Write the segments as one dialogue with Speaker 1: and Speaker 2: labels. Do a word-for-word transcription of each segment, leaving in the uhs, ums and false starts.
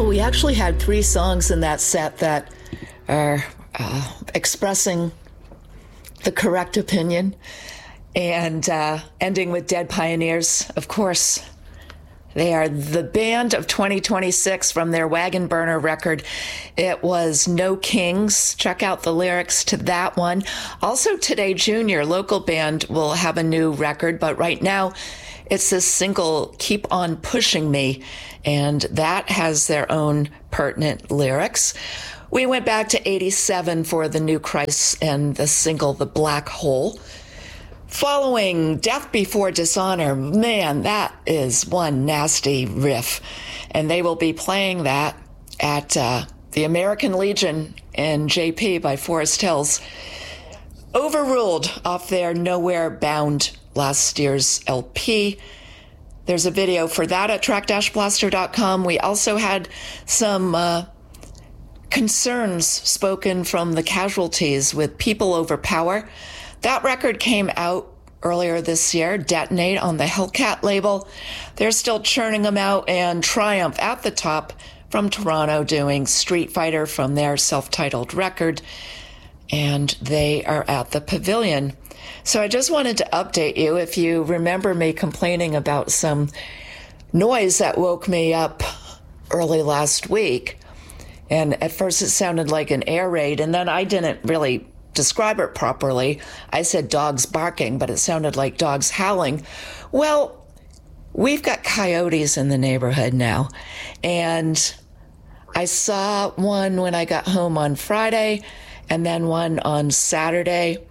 Speaker 1: Well, we actually had three songs in that set that are uh, expressing the correct opinion, and uh, ending with Dead Pioneers, of course. They are the band of twenty twenty-six from their Wagon Burner record. It was No Kings. Check out the lyrics to that one. Also today, Junior, local band, will have a new record, but right now it's this single, Keep On Pushing Me, and that has their own pertinent lyrics. We went back to eighty-seven for the new Christ and the single, The Black Hole. Following Death Before Dishonor, man, that is one nasty riff. And they will be playing that at uh, the American Legion in J P by Forest Hills. Overruled off their Nowhere Bound last year's L P. There's a video for that at track dash blaster dot com. We also had some uh, concerns spoken from the Casualties with People Over Power. That record came out earlier this year, Detonate on the Hellcat label. They're still churning them out, and Triumph at the top from Toronto doing Street Fighter from their self-titled record, and they are at the Pavilion. So I just wanted to update you. If you remember me complaining about some noise that woke me up early last week, and at first it sounded like an air raid, and then I didn't really describe it properly. I said dogs barking, but it sounded like dogs howling. Well, we've got coyotes in the neighborhood now, and I saw one when I got home on Friday, and then one on Saturday,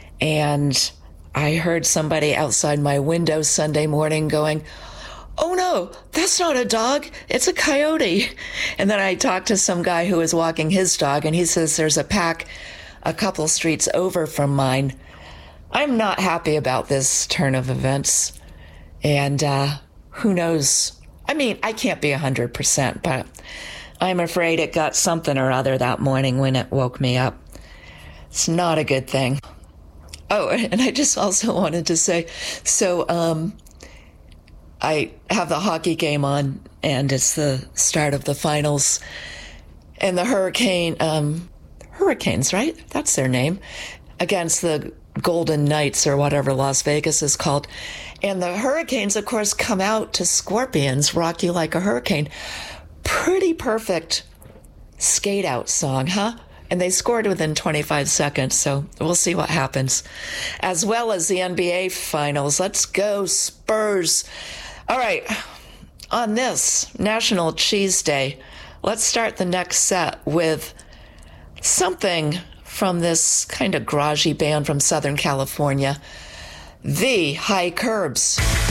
Speaker 1: and I heard somebody outside my window Sunday morning going, "Oh no, that's not a dog, it's a coyote." And then I talked to some guy who was walking his dog, and he says there's a pack a couple streets over from mine. I'm not happy about this turn of events, and uh, who knows? I mean, I can't be one hundred percent, but I'm afraid it got something or other that morning when it woke me up. It's not a good thing. Oh, and I just also wanted to say, so um, I have the hockey game on, and it's the start of the finals, and the Hurricane, um, Hurricanes, right? That's their name, against the Golden Knights or whatever Las Vegas is called. And the Hurricanes, of course, come out to Scorpions, Rock You Like a Hurricane. Pretty perfect skate out song, huh? And they scored within twenty-five seconds, so we'll see what happens. As well as the N B A Finals. Let's go, Spurs. All right, on this National Cheese Day, let's start the next set with something from this kind of garagey band from Southern California, The High Curbs.